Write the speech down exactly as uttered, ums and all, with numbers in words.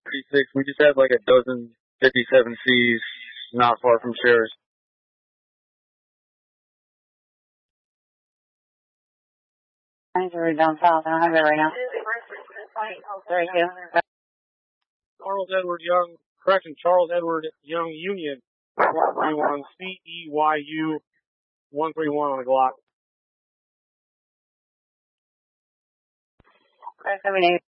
thirty-six. We just have like a dozen fifty-seven Cs not far from Shares. Thanks for down south. I don't have it right now. thirty-two. Charles Edward Young, correction, Charles Edward Young Union, one three one C E Y U, one three one on the Glock. seventy-eight.